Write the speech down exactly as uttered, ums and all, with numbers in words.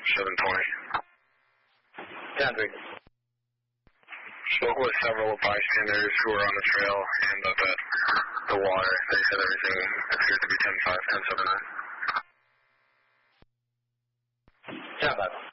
seven twenty. ten three. Spoke with several bystanders who were on the trail and up at the water. They said everything appeared to be ten five, ten seven nine. ten five.